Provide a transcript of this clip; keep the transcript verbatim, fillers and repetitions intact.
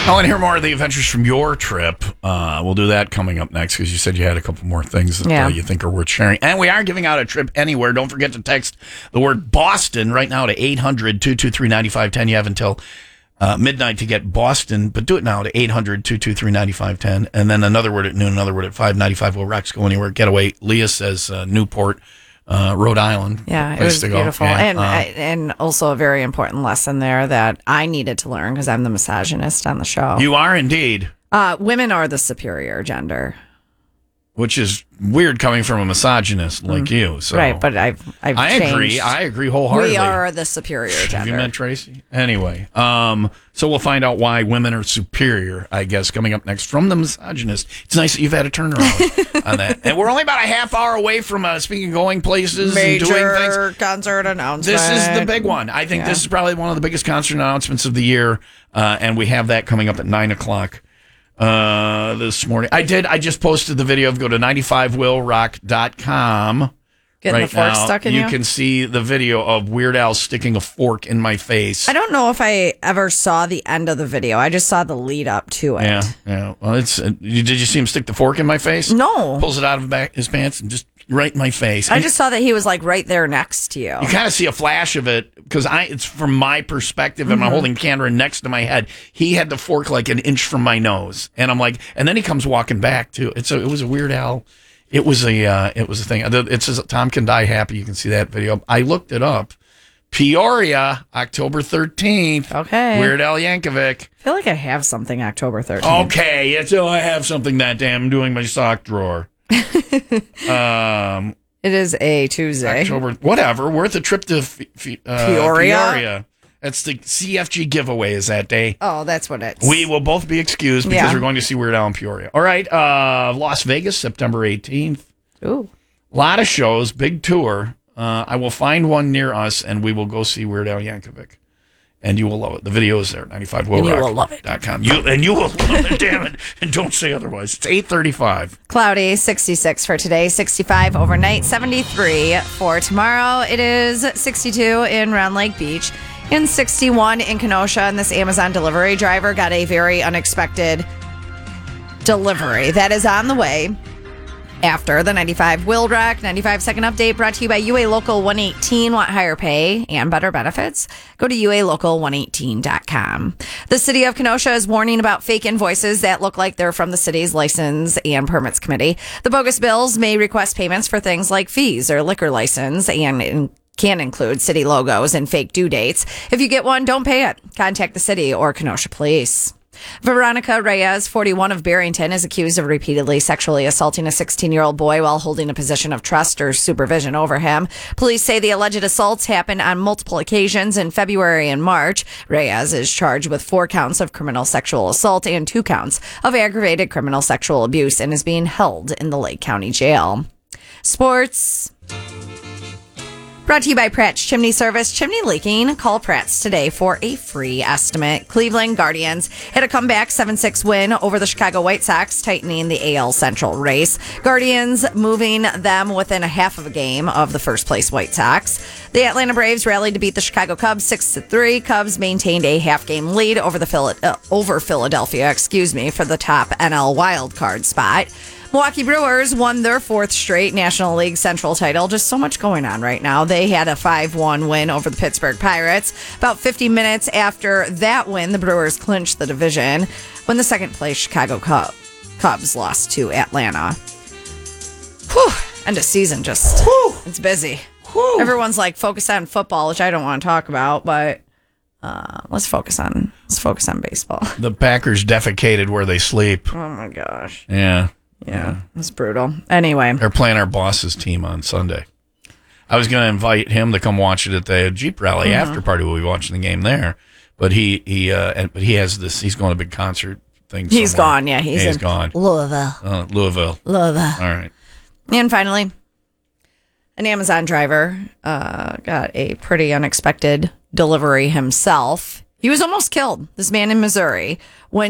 I want to hear more of the adventures from your trip. Uh, we'll do that coming up next because you said you had a couple more things that yeah. uh, you think are worth sharing. And we are giving out a trip anywhere. Don't forget to text the word Boston right now to eight hundred, two two three, nine five one zero. You have until uh, midnight to get Boston, but do it now to eight hundred, two two three, nine five one zero. And then another word at noon, another word at five ninety-five. Will Rex go anywhere? Getaway. Leah says uh, Newport. Uh, Rhode Island. Yeah, it was beautiful. Yeah, and uh, I, and also a very important lesson there that I needed to learn because I'm the misogynist on the show. You are indeed. Uh, women are the superior gender. Which is weird coming from a misogynist like mm. you. So. Right, but I've, I've I changed. agree. I agree wholeheartedly. We are the superior gender. Have you met Tracy? Anyway, um, so we'll find out why women are superior, I guess, coming up next from the misogynist. It's nice that you've had a turnaround on that. And we're only about a half hour away from, uh, speaking of going places Major and doing things. concert announcement. This is the big one. I think yeah. this is probably one of the biggest concert announcements of the year, uh, and we have that coming up at nine o'clock. Uh, this morning. I did. I just posted the video of go to ninety-five will rock dot com. Getting right the fork now. stuck in you. you? You can see the video of Weird Al sticking a fork in my face. I don't know if I ever saw the end of the video. I just saw the lead up to it. Yeah, yeah. Well, it's. Uh, you, did you see him stick the fork in my face? No. Pulls it out of the back his pants and just right in my face. I and just saw that he was like right there next to you. You kind of see a flash of it because I. It's from my perspective, and mm-hmm. I'm holding the camera next to my head. He had the fork like an inch from my nose, and I'm like, and then he comes walking back too. It's a. It was a Weird Al. It was a. Uh, it was a thing. It says Tom Can Die Happy. You can see that video. I looked it up. Peoria, October thirteenth. Okay. Weird Al Yankovic. I feel like I have something October thirteenth. Okay, it's, oh, I have something that day. I'm doing my sock drawer. um, it is a Tuesday. October, whatever. Worth a trip to F- F- uh, Peoria. Peoria. That's the C F G giveaway is that day. Oh, that's what it's. We will both be excused because yeah. we're going to see Weird Al in Peoria. All right, uh, Las Vegas, September eighteenth. Ooh. A lot of shows, big tour. Uh, I will find one near us, and we will go see Weird Al Yankovic. And you will love it. The video is there, ninety-five will rock dot com. You will love it. You, and you will love it, damn it. And don't say otherwise. It's eight thirty-five. Cloudy, sixty-six for today, sixty-five overnight, seventy-three for tomorrow. It is sixty-two in Round Lake Beach, and sixty-one in Kenosha. And this Amazon delivery driver got a very unexpected delivery that is on the way. After the ninety-five Will Rock ninety-five second update brought to you by U A Local one eighteen. Want higher pay and better benefits? Go to U A Local one eighteen dot com. The city of Kenosha is warning about fake invoices that look like they're from the city's License and Permits Committee. The bogus bills may request payments for things like fees or liquor license and in- can include city logos and fake due dates. If you get one, don't pay it. Contact the city or Kenosha Police. Veronica Reyes, forty-one, of Barrington, is accused of repeatedly sexually assaulting a sixteen-year-old boy while holding a position of trust or supervision over him. Police say the alleged assaults happened on multiple occasions in February and March. Reyes is charged with four counts of criminal sexual assault and two counts of aggravated criminal sexual abuse and is being held in the Lake County Jail. Sports. Brought to you by Pratt's Chimney Service. Chimney leaking? Call Pratt's today for a free estimate. Cleveland Guardians hit a comeback seven six win over the Chicago White Sox, tightening the A L Central race. Guardians moving them within a half of a game of the first place White Sox. The Atlanta Braves rallied to beat the Chicago Cubs six to three. Cubs maintained a half game lead over the Phila- uh, over Philadelphia, excuse me, for the top N L wildcard spot. Milwaukee Brewers won their fourth straight National League Central title. Just so much going on right now. They had a five one win over the Pittsburgh Pirates. About fifty minutes after that win, the Brewers clinched the division when the second place Chicago Cub- Cubs lost to Atlanta. Whew. End of season just, Whew. It's busy. Whew. Everyone's like, focus on football, which I don't want to talk about, but uh, let's focus on, let's focus on baseball. The Packers defecated where they sleep. Oh my gosh. Yeah. Yeah, it's brutal. Anyway. They're playing our boss's team on Sunday. I was going to invite him to come watch it at the Jeep Rally mm-hmm. after party. We'll be watching the game there. But he he uh, but he has this, he's going to a big concert thing He's somewhere. gone, yeah. He's, yeah, he's in gone. Louisville. Uh, Louisville. Louisville. All right. And finally, an Amazon driver uh, got a pretty unexpected delivery himself. He was almost killed, this man in Missouri, when